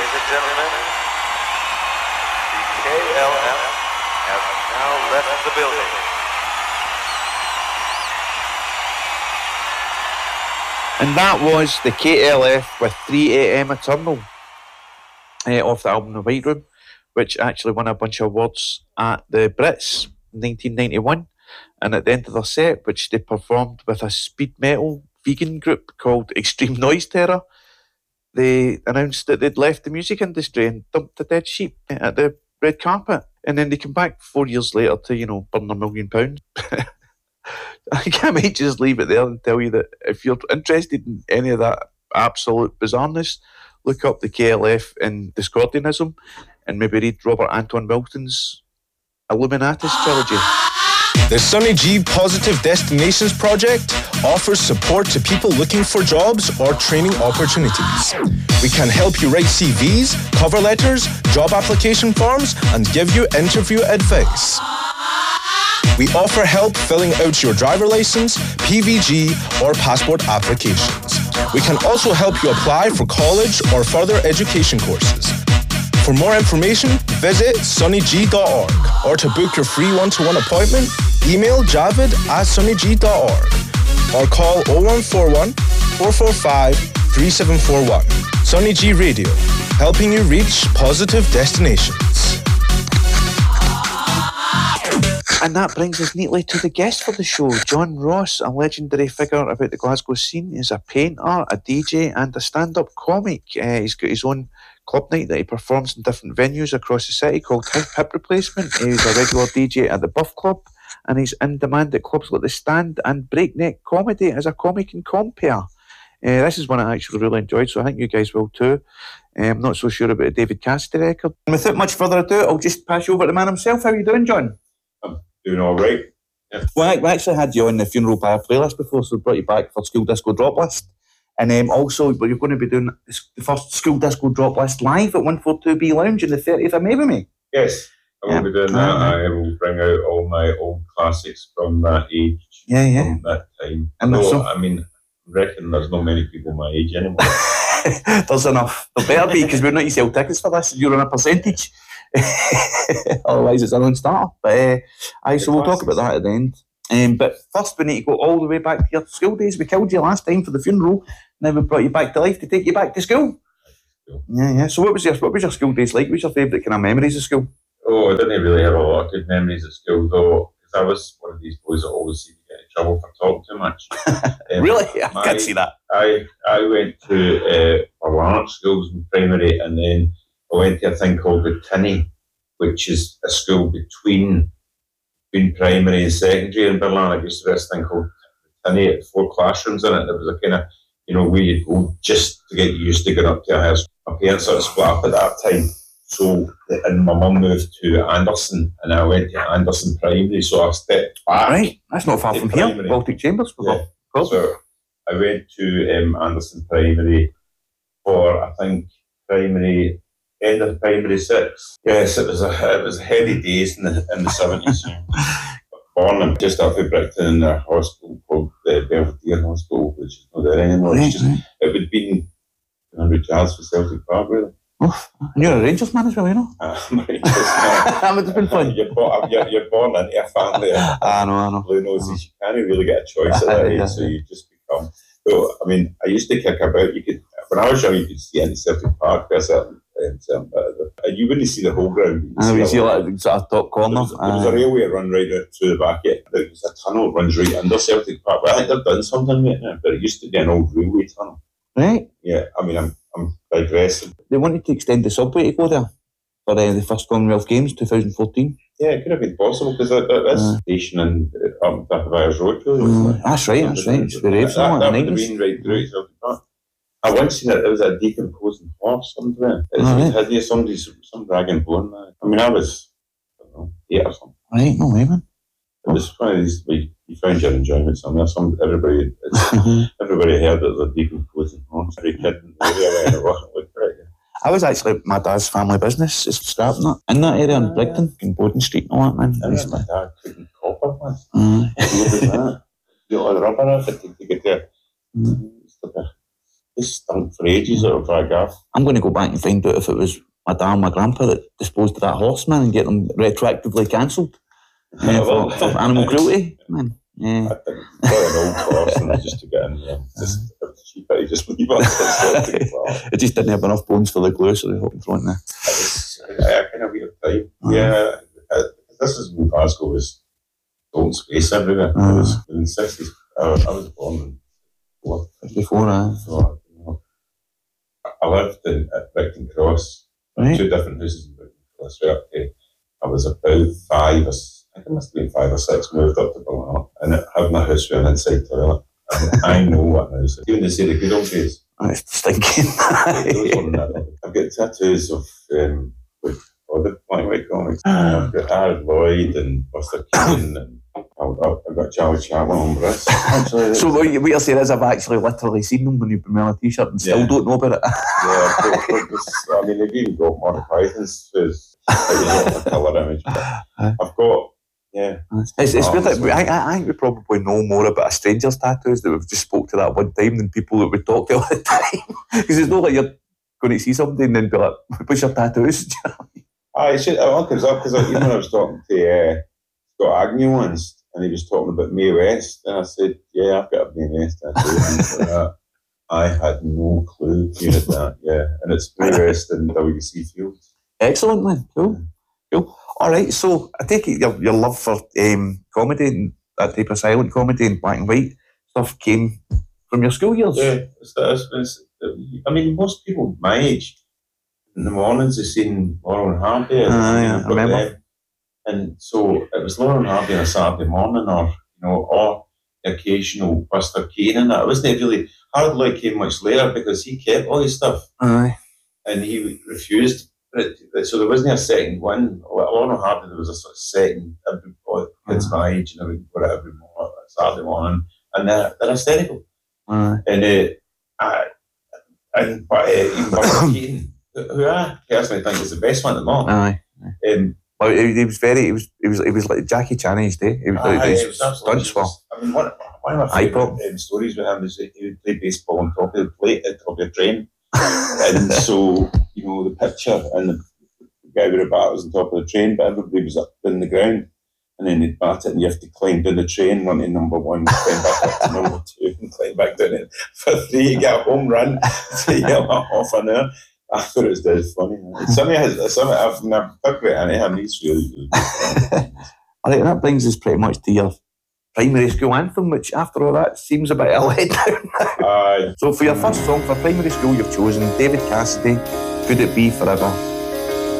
Ladies and gentlemen, the KLF has now left the building. And that was the KLF with 3am Eternal off the album The White Room, which actually won a bunch of awards at the Brits in 1991. And at the end of their set, which they performed with a speed metal vegan group called Extreme Noise Terror, they announced that they'd left the music industry and dumped the dead sheep at the red carpet. And then they came back 4 years later to, burn £1 million. I might just leave it there and tell you that if you're interested in any of that absolute bizarreness, look up the KLF and Discordianism and maybe read Robert Anton Wilson's Illuminatus trilogy. The Sonny G Positive Destinations Project offers support to people looking for jobs or training opportunities. We can help you write CVs, cover letters, job application forms, and give you interview advice. We offer help filling out your driver license, PVG, or passport applications. We can also help you apply for college or further education courses. For more information, visit sonnyg.org, or to book your free one-to-one appointment, email javid@sonnyg.org or call 0141 445 3741. Sonny G Radio, helping you reach positive destinations. And that brings us neatly to the guest for the show. John Ross, a legendary figure about the Glasgow scene, is a painter, a DJ and a stand-up comic. He's got his own club night that he performs in different venues across the city called Hip Replacement. He's a regular DJ at the Buff Club, and he's in demand at clubs like The Stand and Breakneck Comedy as a comic and compere. This is one I actually really enjoyed, so I think you guys will too. I'm not so sure about the David Cassidy record. And without much further ado, I'll just pass you over to the man himself. How are you doing, John? I'm doing all right. Yeah. Well, we actually had you on the Funeral Pyre playlist before, so we brought you back for School Disco Drop List. And also, but you're going to be doing the first School Disco Drop List live at 142B Lounge on the 30th of May with me. Yes, I will be doing that. I will bring out all my old classics from that age, from that time. And I reckon there's not many people my age anymore. There's enough. There better be, because we're not to sell tickets for this. You're on a percentage. Otherwise, it's a non-starter. But so we'll talk about that at the end. But first, we need to go all the way back to your school days. We killed you last time for the funeral. Now we've brought you back to life to take you back to school. Yeah. So what was your school days like? What was your favourite kind of memories of school? Oh, I didn't really have a lot of good memories of school though, because I was one of these boys that always seemed to get in trouble for talking too much. Really? I can't see that. I went to Barlanark schools in primary, and then I went to a thing called the Tinny, which is a school between primary and secondary in Barlanark. Used to be this thing called the Tinny, at 4 classrooms in it. There was a kind of, where you'd go just to get used to going up to a house. My parents sort of split up at that time. So, and my mum moved to Anderson, and I went to Anderson Primary, so I stepped back. Right, that's not far from primary. Here, Baltic Chambers. Yeah. So, I went to Anderson Primary for, I think, end of primary 6. Yes, it was a heady days in the 70s. Born just off of Brighton in a hospital called the Belvedere Hospital, which is not there anymore. Right, it would have been 100 yards for Celtic Park, really. Oh, and you're a Rangers man as well, I'm a Rangers man. That would have been fun. You're born into a family. I know. Blue noses, you can't really get a choice at that age, so you just become. So, I used to kick about. When I was young, you could see any Celtic Park. You wouldn't see the whole ground. You see like top corner. There was a railway run right through the back. There was a tunnel that runs right under Celtic Park. But I think they've done something with it now. But it used to be an old railway tunnel. Right. Yeah, I'm digressing. They wanted to extend the subway to go there for the first Commonwealth Games 2014. Yeah, it could have been possible, because that station in Byres Road, really. That's right. It's very excellent. That would have been right through Celtic Park. I once seen it. There was a decomposing horse somewhere. Had some dragon born there. I was, 8 or something. Right, no way, man. It was one of these, you found your enjoyment somewhere. Everybody heard it was a decomposing horse. Every kid in the area wasn't looking right. I was actually, my dad's family business is scrapping that in that area in Brigton, in Bowden Street and all that, man. My dad couldn't copper, man. What was that? You got all the rubber off it to get there. This stunk for ages out of Draggarth. I'm going to go back and find out if it was my dad and my grandpa that disposed of that horse, man, and get them retroactively cancelled for animal cruelty, man. Yeah. I think got an old horse and I just took it in. Just cheap it, just leave it. It just didn't have enough bones for the glue, so they hooked front there. It was a kind of weird time. Yeah, this is when Glasgow was open space everywhere. It was in the 60s. I was born in 54, so, I lived at Brighton Cross, right. 2 different houses in Brighton Cross. Right up to, I was about 5 or I think it must have been 5 or 6, moved up to Ballinall, and it had my house with an inside toilet. And I know what an house is. Even they say the good old days. It's stinking. I've got tattoos of all the black and white comics. I've got Harold Lloyd and Buster Keaton, and I've got Charlie Chaplin on breast. So what you're saying is I've actually literally seen them when you've been wearing a t-shirt and still don't know about it. I mean, they've even got Monty Python's colour image. I've got, It's weird that I think we probably know more about a stranger's tattoos that we've just spoke to that one time than people that we talk to all the time. Because it's not like you're going to see somebody and then be like, what's your tattoos? It all comes up because even when I was talking to Scott Agnew once and he was talking about Mae West, and I said, yeah, I've got a Mae West tattoo. I had no clue you had that, and it's Mae West in WC Fields. Excellent, man. Cool. All right, so I take it your love for comedy and that type of silent comedy and black and white stuff came from your school years. Yeah, I mean, most people my age, in the mornings, they've seen Laurel and Hardy. I remember. And so it was Laurel and Hardy on a Saturday morning, or the occasional Buster Keaton. And it wasn't really. Harold Lloyd came much later because he kept all his stuff. Aye. And he refused. So there wasn't a second one. Laurel and Hardy, there was a sort of second. Kids my age, and everything for every Saturday morning, and they're hysterical. And even Buster Keaton, who I personally think is the best one of them all. Aye. Well, he was like Jackie Chan in his day. He was stunts for. I mean, one of my favourite stories with him is that he would play baseball on top of the plate at top of a train. And so, the pitcher and the guy with the bat was on top of the train, but everybody was up in the ground. And then they'd bat it, and you have to climb down the train, run to number 1, climb back up to number 2, and climb back down it for 3. You get a home run, so you get half an hour. I thought it was dead funny. I've never talked about any of these really good. I think that brings us pretty much to your primary school anthem, which after all that seems a bit of a letdown. So for your first song for primary school, you've chosen David Cassidy, Could It Be Forever?